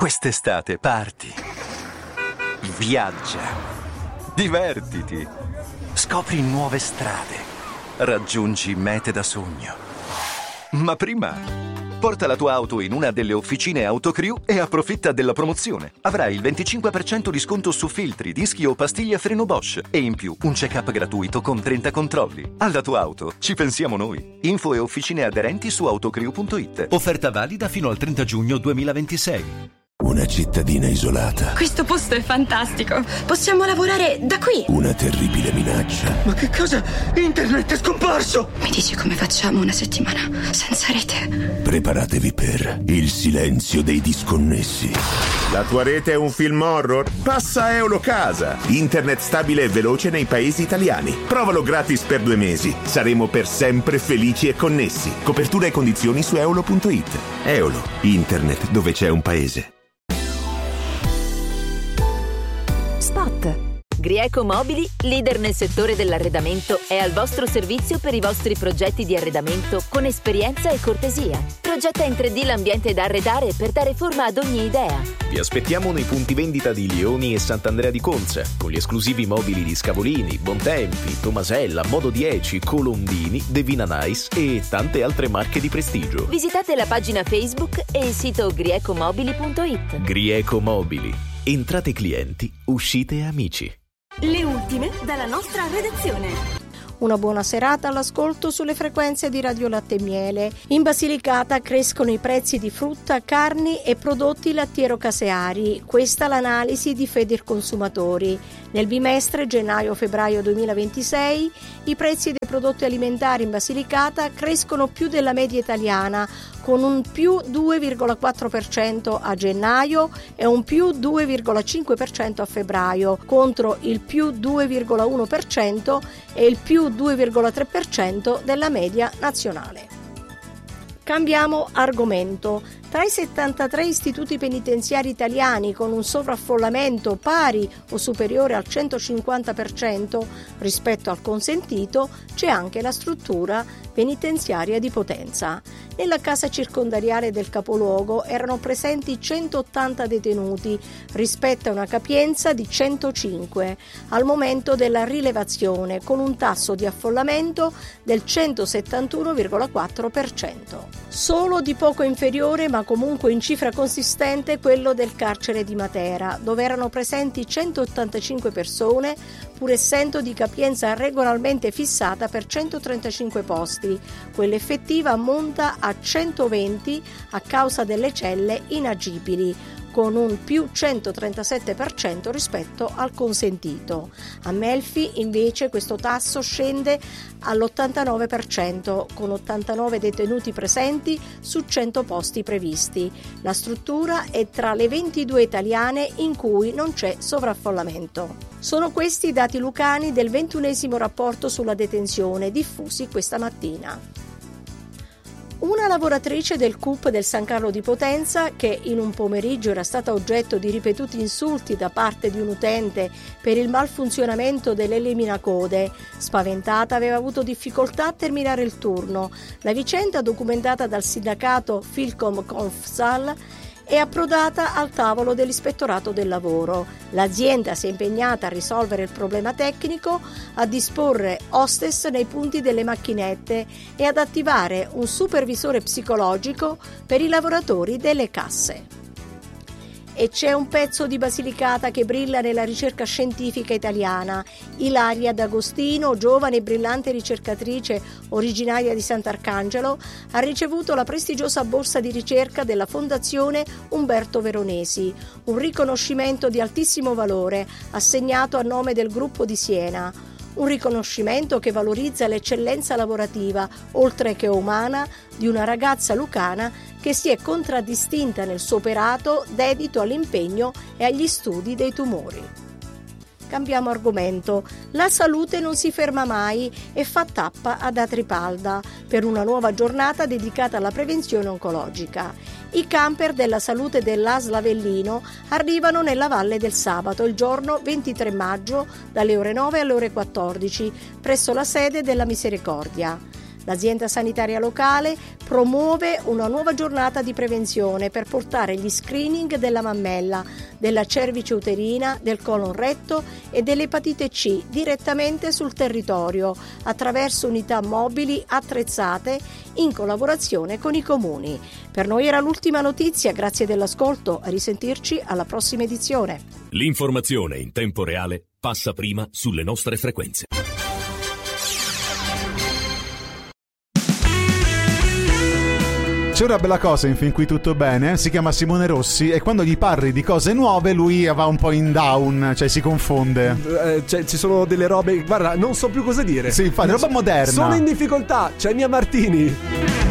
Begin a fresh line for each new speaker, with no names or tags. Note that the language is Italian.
Quest'estate parti, viaggia, divertiti, scopri nuove strade, raggiungi mete da sogno. Ma prima porta la tua auto in una delle officine Autocrew e approfitta della promozione. Avrai il 25% di sconto su filtri, dischi o pastiglie a freno Bosch e in più un check-up gratuito con 30 controlli. Alla tua auto ci pensiamo noi. Info e officine aderenti su autocrew.it.
Offerta valida fino al 30 giugno 2026.
Una cittadina isolata.
Questo posto è fantastico. Possiamo lavorare da qui.
Una terribile minaccia.
Ma che cosa? Internet è scomparso!
Mi dici come facciamo una settimana senza rete?
Preparatevi per il silenzio dei disconnessi.
La tua rete è un film horror? Passa a Eulocasa. Internet stabile e veloce nei paesi italiani. Provalo gratis per 2 mesi. Saremo per sempre felici e connessi. Copertura e condizioni su eolo.it. Eolo. Internet dove c'è un paese.
Spot. Grieco Mobili, leader nel settore dell'arredamento, è al vostro servizio per i vostri progetti di arredamento con esperienza e cortesia. Progetta in 3D l'ambiente da arredare per dare forma ad ogni idea.
Vi aspettiamo nei punti vendita di Lioni e Sant'Andrea di Conza, con gli esclusivi mobili di Scavolini, Bontempi, Tomasella, Modo 10, Colombini, Devina Nice e tante altre marche di prestigio.
Visitate la pagina Facebook e il sito griecomobili.it.
Grieco Mobili. Entrate clienti, uscite amici.
Le ultime dalla nostra redazione.
Una buona serata all'ascolto sulle frequenze di Radio Latte e Miele. In Basilicata crescono i prezzi di frutta, carni e prodotti lattiero-caseari. Questa l'analisi di Federconsumatori. Nel bimestre gennaio-febbraio 2026 i prezzi dei prodotti alimentari in Basilicata crescono più della media italiana, con un più 2,4% a gennaio e un più 2,5% a febbraio, contro il più 2,1% e il più 2,3% della media nazionale. Cambiamo argomento. Tra i 73 istituti penitenziari italiani con un sovraffollamento pari o superiore al 150% rispetto al consentito, c'è anche la struttura penitenziaria di Potenza. Nella casa circondariale del capoluogo erano presenti 180 detenuti rispetto a una capienza di 105 al momento della rilevazione, con un tasso di affollamento del 171,4%. Solo di poco inferiore, ma comunque in cifra consistente, quello del carcere di Matera, dove erano presenti 185 persone, pur essendo di capienza regolarmente fissata per 135 posti. Quella effettiva ammonta a 120 a causa delle celle inagibili, con un più 137% rispetto al consentito. A Melfi invece questo tasso scende all'89%, con 89 detenuti presenti su 100 posti previsti. La struttura è tra le 22 italiane in cui non c'è sovraffollamento. Sono questi i dati lucani del 21° rapporto sulla detenzione diffusi questa mattina. Una lavoratrice del CUP del San Carlo di Potenza, che in un pomeriggio era stata oggetto di ripetuti insulti da parte di un utente per il malfunzionamento dell'eliminacode, spaventata aveva avuto difficoltà a terminare il turno. La vicenda, documentata dal sindacato Filcom Confsal, è approdata al tavolo dell'Ispettorato del Lavoro. L'azienda si è impegnata a risolvere il problema tecnico, a disporre hostess nei punti delle macchinette e ad attivare un supervisore psicologico per i lavoratori delle casse. E c'è un pezzo di Basilicata che brilla nella ricerca scientifica italiana. Ilaria D'Agostino, giovane e brillante ricercatrice originaria di Sant'Arcangelo, ha ricevuto la prestigiosa borsa di ricerca della Fondazione Umberto Veronesi, un riconoscimento di altissimo valore assegnato a nome del gruppo di Siena. Un riconoscimento che valorizza l'eccellenza lavorativa, oltre che umana, di una ragazza lucana che si è contraddistinta nel suo operato dedito all'impegno e agli studi dei tumori. Cambiamo argomento. La salute non si ferma mai e fa tappa ad Atripalda per una nuova giornata dedicata alla prevenzione oncologica. I camper della salute dell'ASL Avellino arrivano nella Valle del Sabato il giorno 23 maggio dalle ore 9 alle ore 14 presso la sede della Misericordia. L'azienda sanitaria locale promuove una nuova giornata di prevenzione per portare gli screening della mammella, della cervice uterina, del colon retto e dell'epatite C direttamente sul territorio attraverso unità mobili attrezzate in collaborazione con i comuni. Per noi era l'ultima notizia, grazie dell'ascolto, a risentirci alla prossima edizione.
L'informazione in tempo reale passa prima sulle nostre frequenze.
C'è una bella cosa in fin qui tutto bene, si chiama Simone Rossi e quando gli parli di cose nuove lui va un po' in down, cioè si confonde.
Ci sono delle robe, guarda, non so più cosa dire.
Sì, infatti, roba moderna.
Sono in difficoltà, c'è Mia Martini.